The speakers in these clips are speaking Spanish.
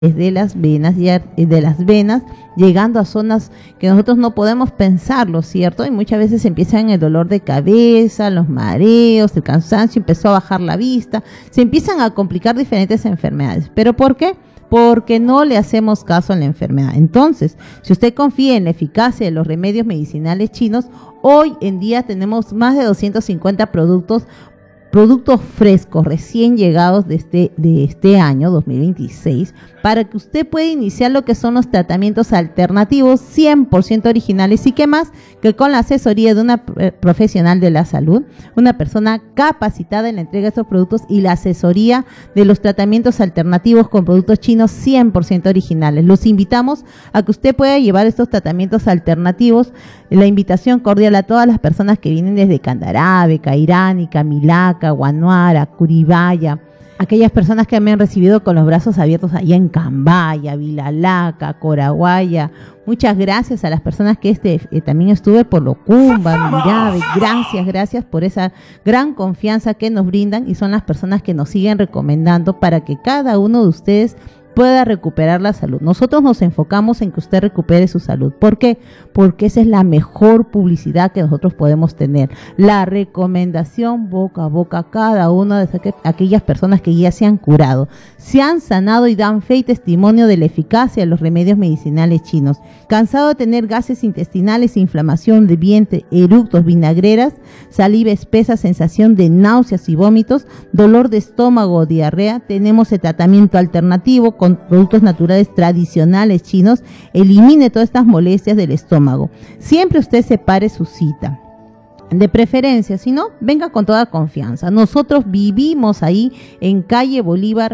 de las venas llegando a zonas que nosotros no podemos pensarlo, ¿cierto? Y muchas veces empiezan el dolor de cabeza, los mareos, el cansancio, empezó a bajar la vista, se empiezan a complicar diferentes enfermedades. ¿Pero por qué? Porque no le hacemos caso a la enfermedad. Entonces, si usted confía en la eficacia de los remedios medicinales chinos, hoy en día tenemos más de 250 productos frescos, recién llegados de este año 2026, para que usted pueda iniciar lo que son los tratamientos alternativos 100% originales y que más que con la asesoría de una profesional de la salud, una persona capacitada en la entrega de estos productos y la asesoría de los tratamientos alternativos con productos chinos 100% originales. Los invitamos a que usted pueda llevar estos tratamientos alternativos. La invitación cordial a todas las personas que vienen desde Candarave, Cairani, Camilaca, Guanuara, Curibaya, aquellas personas que me han recibido con los brazos abiertos allá en Cambaya, Vilalaca, Coraguaya. Muchas gracias a las personas que también estuve por Locumba, Mirave. Gracias por esa gran confianza que nos brindan y son las personas que nos siguen recomendando para que cada uno de ustedes pueda recuperar la salud. Nosotros nos enfocamos en que usted recupere su salud. ¿Por qué? Porque esa es la mejor publicidad que nosotros podemos tener. La recomendación boca a boca a cada una de aquellas personas que ya se han curado, se han sanado y dan fe y testimonio de la eficacia de los remedios medicinales chinos. Cansado de tener gases intestinales, inflamación de vientre, eructos, vinagreras, saliva espesa, sensación de náuseas y vómitos, dolor de estómago o diarrea, tenemos el tratamiento alternativo con productos naturales tradicionales chinos. Elimine todas estas molestias del estómago. Siempre usted separe su cita. De preferencia, si no, venga con toda confianza. Nosotros vivimos ahí en calle Bolívar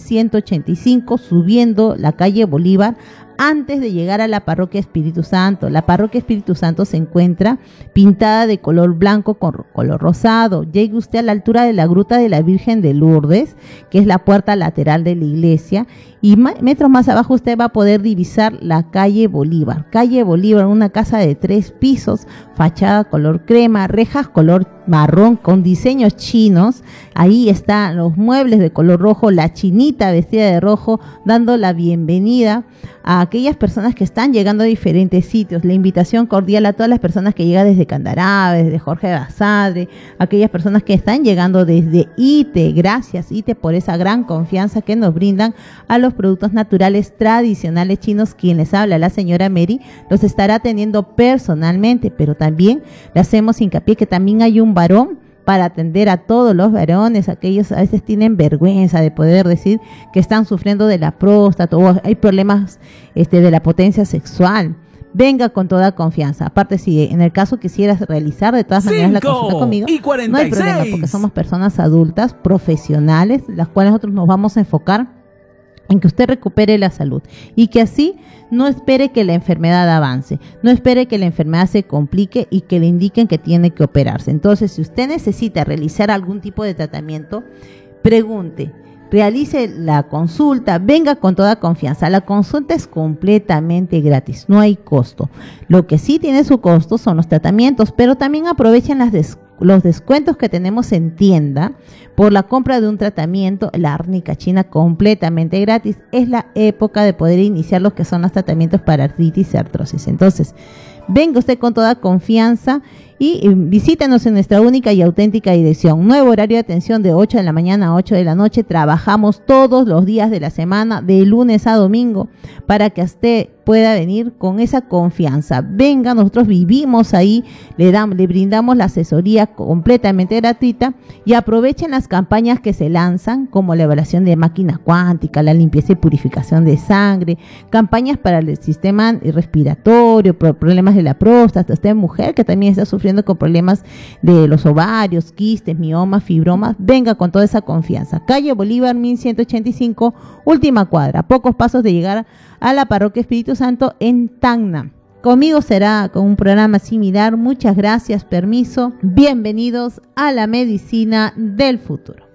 1185, subiendo la calle Bolívar, antes de llegar a la parroquia Espíritu Santo. La parroquia Espíritu Santo se encuentra pintada de color blanco con color rosado. Llegue usted a la altura de la gruta de la Virgen de Lourdes, que es la puerta lateral de la iglesia, y metros más abajo usted va a poder divisar la calle Bolívar. Calle Bolívar, una casa de 3 pisos, fachada color crema, rejas color marrón con diseños chinos. Ahí están los muebles de color rojo, la chinita vestida de rojo dando la bienvenida a aquellas personas que están llegando a diferentes sitios. La invitación cordial a todas las personas que llegan desde Candarave, desde Jorge Basadre, aquellas personas que están llegando desde ITE. Gracias ITE por esa gran confianza que nos brindan a los productos naturales tradicionales chinos. Quien les habla, la señora Mary, los estará atendiendo personalmente, pero también le hacemos hincapié que también hay un varón para atender a todos los varones. Aquellos a veces tienen vergüenza de poder decir que están sufriendo de la próstata o hay problemas de la potencia sexual. Venga con toda confianza. Aparte, si en el caso quisieras realizar de todas maneras la consulta conmigo, no hay problema, porque somos personas adultas, profesionales, las cuales nosotros nos vamos a enfocar en que usted recupere la salud y que así no espere que la enfermedad avance, no espere que la enfermedad se complique y que le indiquen que tiene que operarse. Entonces, si usted necesita realizar algún tipo de tratamiento, pregunte, realice la consulta, venga con toda confianza. La consulta es completamente gratis, no hay costo. Lo que sí tiene su costo son los tratamientos, pero también aprovechen los descuentos que tenemos en tienda por la compra de un tratamiento. La árnica china completamente gratis. Es la época de poder iniciar lo que son los tratamientos para artritis y artrosis. Entonces, venga usted con toda confianza y visítenos en nuestra única y auténtica dirección. Nuevo horario de atención de 8 de la mañana a 8 de la noche. Trabajamos todos los días de la semana, de lunes a domingo, para que usted pueda venir con esa confianza. Venga, nosotros vivimos ahí, le brindamos la asesoría completamente gratuita y aprovechen las campañas que se lanzan, como la evaluación de máquina cuántica, la limpieza y purificación de sangre, campañas para el sistema respiratorio, problemas de la próstata. Usted, mujer que también está sufriendo con problemas de los ovarios, quistes, miomas, fibromas, venga con toda esa confianza. Calle Bolívar 1185, última cuadra, a pocos pasos de llegar a la parroquia Espíritu Santo en Tacna. Conmigo será con un programa similar. Muchas gracias, permiso. Bienvenidos a la medicina del futuro.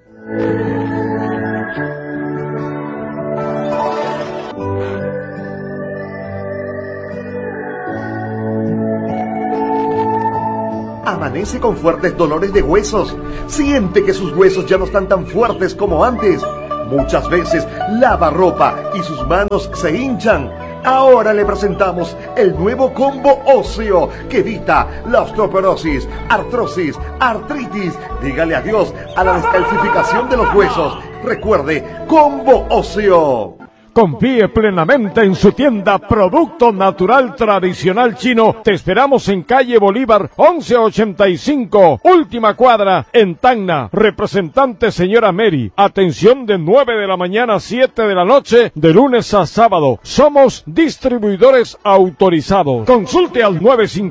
Amanece con fuertes dolores de huesos. Siente que sus huesos ya no están tan fuertes como antes. Muchas veces lava ropa y sus manos se hinchan. Ahora le presentamos el nuevo Combo Óseo que evita la osteoporosis, artrosis, artritis. Dígale adiós a la descalcificación de los huesos. Recuerde, Combo Óseo. Confíe plenamente en su tienda Producto Natural Tradicional Chino. Te esperamos en calle Bolívar 1185, última cuadra, en Tacna. Representante señora Mary. Atención de 9 de la mañana a 7 de la noche, de lunes a sábado. Somos distribuidores autorizados. Consulte al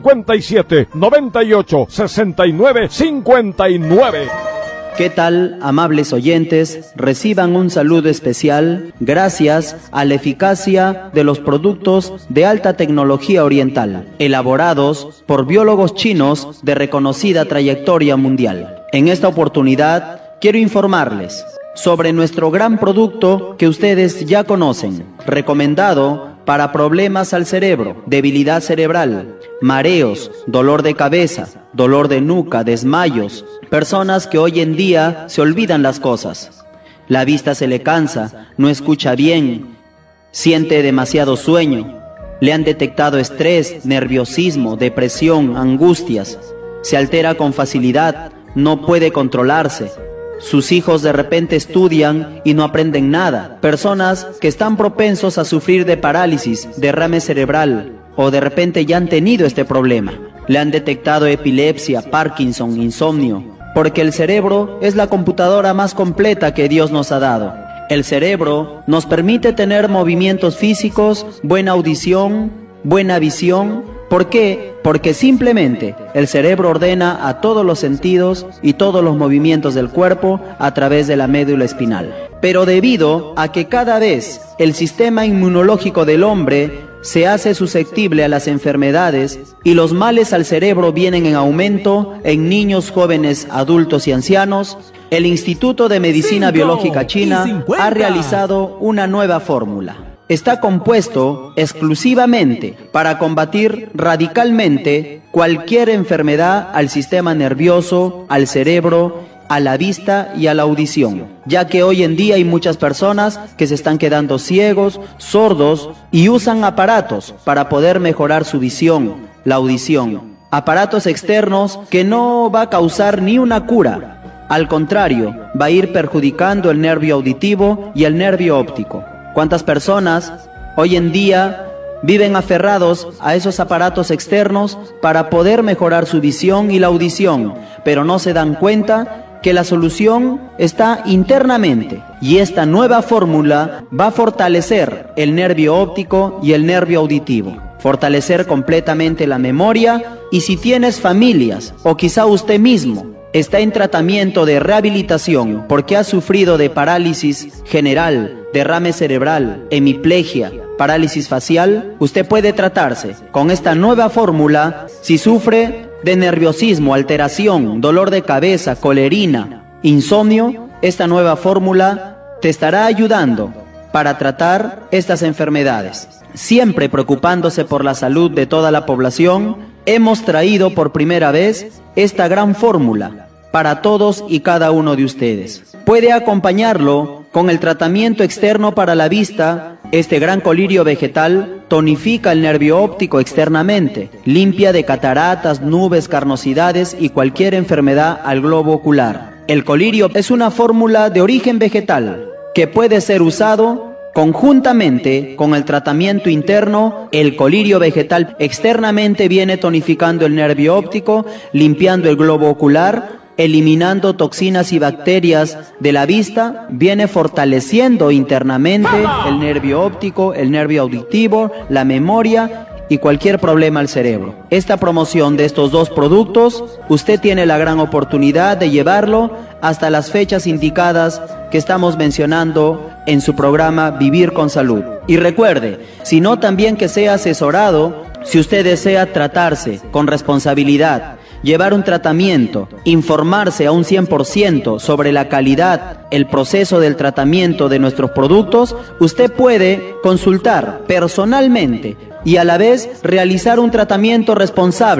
957-98-69-59. ¿Qué tal, amables oyentes? Reciban un saludo especial gracias a la eficacia de los productos de alta tecnología oriental, elaborados por biólogos chinos de reconocida trayectoria mundial. En esta oportunidad, quiero informarles sobre nuestro gran producto que ustedes ya conocen, recomendado para problemas al cerebro, debilidad cerebral, mareos, dolor de cabeza, dolor de nuca, desmayos, personas que hoy en día se olvidan las cosas. La vista se le cansa, no escucha bien, siente demasiado sueño, le han detectado estrés, nerviosismo, depresión, angustias, se altera con facilidad, no puede controlarse. Sus hijos de repente estudian y no aprenden nada. Personas que están propensos a sufrir de parálisis, derrame cerebral, o de repente ya han tenido este problema. Le han detectado epilepsia, Parkinson, insomnio, porque el cerebro es la computadora más completa que Dios nos ha dado. El cerebro nos permite tener movimientos físicos, buena audición, buena visión. ¿Por qué? Porque simplemente el cerebro ordena a todos los sentidos y todos los movimientos del cuerpo a través de la médula espinal. Pero debido a que cada vez el sistema inmunológico del hombre se hace susceptible a las enfermedades y los males al cerebro vienen en aumento en niños, jóvenes, adultos y ancianos, el Instituto de Medicina Biológica China ha realizado una nueva fórmula. Está compuesto exclusivamente para combatir radicalmente cualquier enfermedad al sistema nervioso, al cerebro, a la vista y a la audición, ya que hoy en día hay muchas personas que se están quedando ciegos, sordos y usan aparatos para poder mejorar su visión, la audición. Aparatos externos que no va a causar ni una cura, al contrario, va a ir perjudicando el nervio auditivo y el nervio óptico. ¿Cuántas personas hoy en día viven aferrados a esos aparatos externos para poder mejorar su visión y la audición, pero no se dan cuenta que la solución está internamente? Y esta nueva fórmula va a fortalecer el nervio óptico y el nervio auditivo, fortalecer completamente la memoria. Y si tienes familias o quizá usted mismo está en tratamiento de rehabilitación porque ha sufrido de parálisis general, derrame cerebral, hemiplegia, parálisis facial, usted puede tratarse con esta nueva fórmula. Si sufre de nerviosismo, alteración, dolor de cabeza, colerina, insomnio, esta nueva fórmula te estará ayudando para tratar estas enfermedades. Siempre preocupándose por la salud de toda la población, hemos traído por primera vez esta gran fórmula para todos y cada uno de ustedes. Puede acompañarlo con el tratamiento externo para la vista. Este gran colirio vegetal tonifica el nervio óptico externamente, limpia de cataratas, nubes, carnosidades y cualquier enfermedad al globo ocular. El colirio es una fórmula de origen vegetal que puede ser usado conjuntamente con el tratamiento interno. El colirio vegetal externamente viene tonificando el nervio óptico, limpiando el globo ocular, eliminando toxinas y bacterias de la vista, viene fortaleciendo internamente el nervio óptico, el nervio auditivo, la memoria y cualquier problema al cerebro. Esta promoción de estos dos productos, usted tiene la gran oportunidad de llevarlo hasta las fechas indicadas que estamos mencionando en su programa Vivir con Salud. Y recuerde, sino también que sea asesorado, si usted desea tratarse con responsabilidad, llevar un tratamiento, informarse a un 100% sobre la calidad, el proceso del tratamiento de nuestros productos, usted puede consultar personalmente y a la vez realizar un tratamiento responsable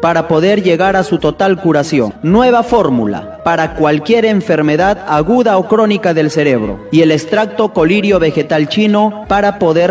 para poder llegar a su total curación. Nueva fórmula para cualquier enfermedad aguda o crónica del cerebro. Y el extracto colirio vegetal chino para poder